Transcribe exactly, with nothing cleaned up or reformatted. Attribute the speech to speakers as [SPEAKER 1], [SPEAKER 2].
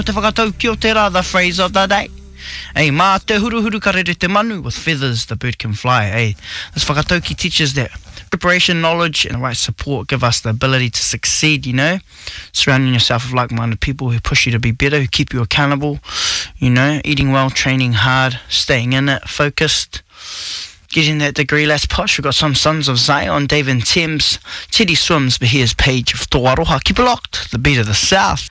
[SPEAKER 1] Te whakatau ki o te rā, the phrase of the day. Hey, mā te huru huru ka rere te manu, with feathers the bird can fly. Hey, this whakatauki teaches that preparation, knowledge, and the right support give us the ability to succeed, you know. Surrounding yourself with like-minded people who push you to be better, who keep you accountable, you know. Eating well, training hard, staying in it, focused. Getting that degree, less posh. We've got some Sons of Zion, Dave and Thames. Teddy swims, but here's Paige of Toaroha. Keep it locked, the beat of the South.